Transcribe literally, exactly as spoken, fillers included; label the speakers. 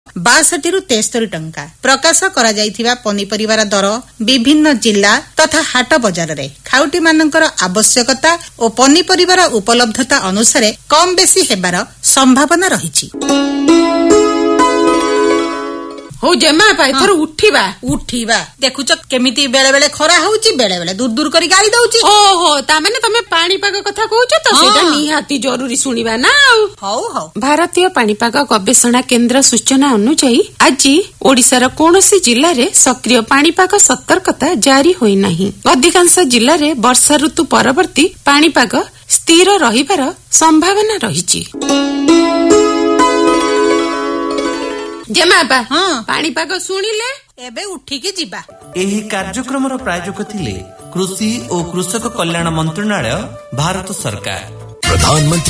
Speaker 1: ବାଷଠି ରୁ ତେସ୍ତରୀ ଟଙ୍କା। ପ୍ରକାଶ କରାଯାଇଥିବା ପନିପରିବାର ଦର ବିଭିନ୍ନ ଜିଲ୍ଲା ତଥା ହାଟ ବଜାରରେ ଖାଉଟିମାନଙ୍କର ଆବଶ୍ୟକତା ଓ ପନିପରିବାର ଉପଲବ୍ଧତା ଅନୁସାରେ କମ୍ ବେଶୀ ହେବାର ସମ୍ଭାବନା ରହିଛି।
Speaker 2: ହଉ ଜେମା ଏଥର ଉଠିବା
Speaker 1: ଉଠିବା ଦେଖୁଛ କେମିତି ବେଳେ ବେଳେ ଖରା ହଉଛି, ବେଳେ ବେଳେ ଦୂର ଦୂର କରି ଗାଳି ଦଉଛି।
Speaker 2: ଓହୋ ତାମାନେ ତମେ ପାଣିପାଗ କଥା କହୁଛ ତ, ସେଇଟା ନିହାତି ଜରୁରୀ ଶୁଣିବା ନା। ଆଉ
Speaker 1: ହଉ ହଉ।
Speaker 2: ଭାରତୀୟ ପାଣିପାଗ ଗବେଷଣା କେନ୍ଦ୍ର ସୂଚନା ଅନୁଯାୟୀ ଆଜି ଓଡିଶାର କୌଣସି ଜିଲ୍ଲାରେ ସକ୍ରିୟ ପାଣିପାଗ ସତର୍କତା ଜାରି ହୋଇନାହିଁ। ଅଧିକାଂଶ ଜିଲ୍ଲାରେ ବର୍ଷା ଋତୁ ପରବର୍ତ୍ତୀ ପାଣିପାଗ ସ୍ଥିର ରହିବାର ସମ୍ଭାବନା ରହିଛି। ଜେମାପା ପାଣିପାଗ ଶୁଣିଲେ
Speaker 1: ଏବେ ଉଠିକି ଯିବା।
Speaker 3: ଏହି କାର୍ଯ୍ୟକ୍ରମର ପ୍ରାୟୋଜକ ଥିଲେ କୃଷି ଓ କୃଷକ କଲ୍ୟାଣ ମନ୍ତ୍ରଣାଳୟ, ଭାରତ ସରକାର। ପ୍ରଧାନମନ୍ତ୍ରୀ